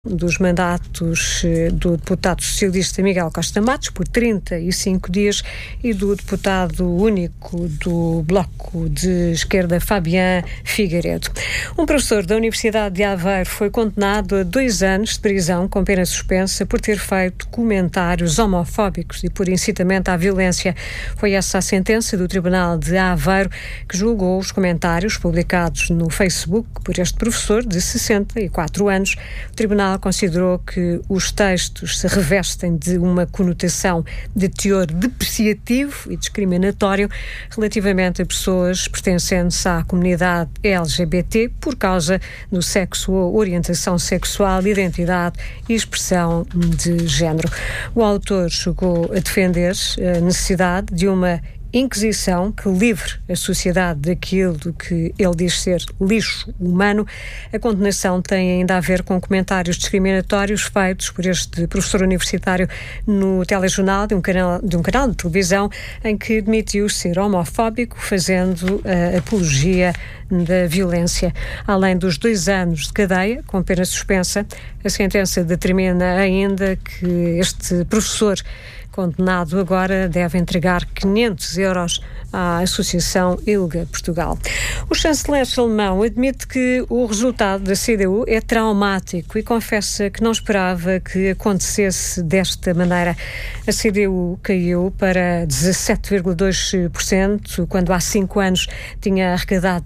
dos mandatos do deputado socialista Miguel Costa Matos por 35 dias e do deputado único do Bloco de Esquerda Fabián Figueiredo. Um professor da Universidade de Aveiro foi condenado a 2 anos de prisão com pena suspensa por ter feito comentários homofóbicos e por incitamento à violência. Foi essa a sentença do Tribunal de Aveiro, que julgou os comentários publicados no Facebook por este professor de 64 anos. O Tribunal considerou que os textos se revestem de uma conotação de teor depreciativo e discriminatório relativamente a pessoas pertencentes à comunidade LGBT por causa do sexo ou orientação sexual, identidade e expressão de género. O autor chegou a defender a necessidade de uma inquisição que livre a sociedade daquilo que ele diz ser lixo humano. A condenação tem ainda a ver com comentários discriminatórios feitos por este professor universitário no telejornal de um canal de televisão em que admitiu ser homofóbico, fazendo apologia da violência. Além dos 2 anos de cadeia, com pena suspensa, a sentença determina ainda que este professor condenado agora deve entregar 500 euros à Associação ILGA Portugal. O chanceler alemão admite que o resultado da CDU é traumático e confessa que não esperava que acontecesse desta maneira. A CDU caiu para 17,2%, quando há 5 anos tinha arrecadado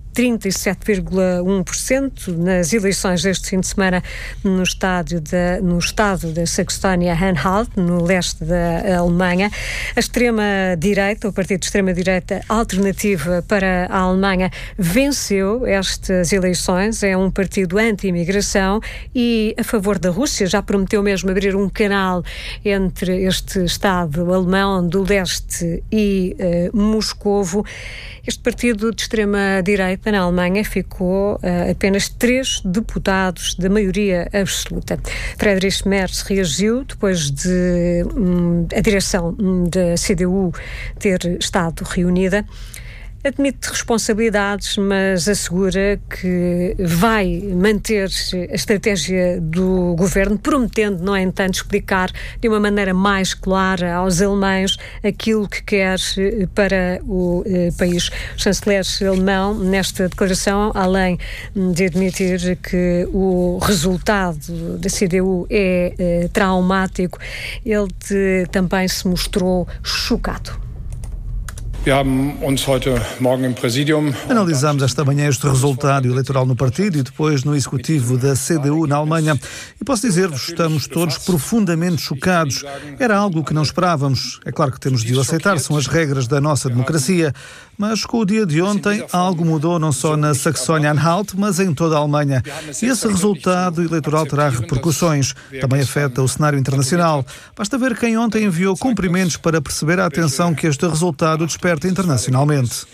37,1% nas eleições deste fim de semana no estado da Saxónia-Anhalt, no leste da Alemanha. A extrema-direita, o partido de extrema-direita Alternativa para a Alemanha, venceu estas eleições. É um partido anti-imigração e a favor da Rússia. Já prometeu mesmo abrir um canal entre este Estado alemão do leste e Moscovo. Este partido de extrema-direita na Alemanha ficou apenas 3 deputados da maioria absoluta. Friedrich Merz reagiu depois de a direção da CDU ter estado reunida. Admite responsabilidades, mas assegura que vai manter a estratégia do governo, prometendo, no entanto, explicar de uma maneira mais clara aos alemães aquilo que quer para o país. O chanceler alemão, nesta declaração, além de admitir que o resultado da CDU é traumático, ele também se mostrou chocado. Analisámos esta manhã este resultado eleitoral no partido e depois no executivo da CDU na Alemanha. E posso dizer-vos, estamos todos profundamente chocados. Era algo que não esperávamos. É claro que temos de o aceitar, são as regras da nossa democracia. Mas com o dia de ontem, algo mudou não só na Saxónia-Anhalt, mas em toda a Alemanha. E esse resultado eleitoral terá repercussões. Também afeta o cenário internacional. Basta ver quem ontem enviou cumprimentos para perceber a atenção que este resultado desperta internacionalmente.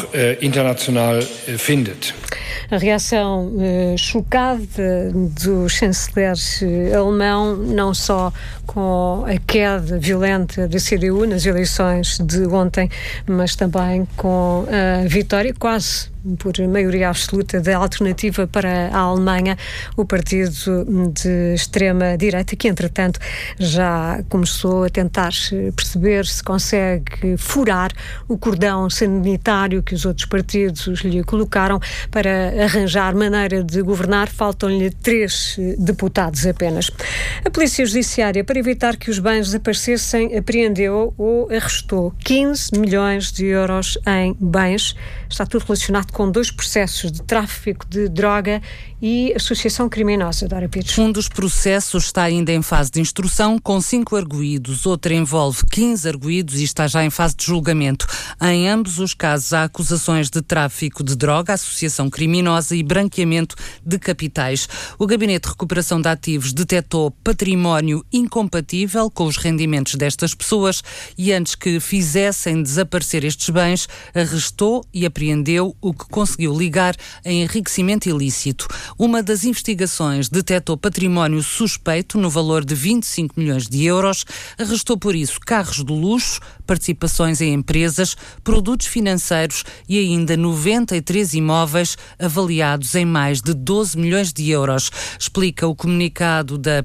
A reação chocada do chanceler alemão, não só com a queda violenta da CDU nas eleições de ontem, mas também com a vitória quase por maioria absoluta da Alternativa para a Alemanha, o partido de extrema-direita, que entretanto já começou a tentar perceber se consegue furar o cordão sanitário que os outros partidos lhe colocaram para arranjar maneira de governar. Faltam-lhe 3 deputados apenas. A Polícia Judiciária, para evitar que os bens desaparecessem, apreendeu ou arrestou 15 milhões de euros em bens. Está tudo relacionado com 2 processos de tráfico de droga e associação criminosa. Dora Pires. Um dos processos está ainda em fase de instrução, com 5 arguídos. Outro envolve 15 arguídos e está já em fase de julgamento. Em ambos os casos há acusações de tráfico de droga, associação criminosa e branqueamento de capitais. O Gabinete de Recuperação de Ativos detectou património incompatível com os rendimentos destas pessoas e, antes que fizessem desaparecer estes bens, arrestou e apreendeu o que que conseguiu ligar a enriquecimento ilícito. Uma das investigações detectou património suspeito no valor de 25 milhões de euros, arrestou por isso carros de luxo, participações em empresas, produtos financeiros e ainda 93 imóveis avaliados em mais de 12 milhões de euros. Explica o comunicado da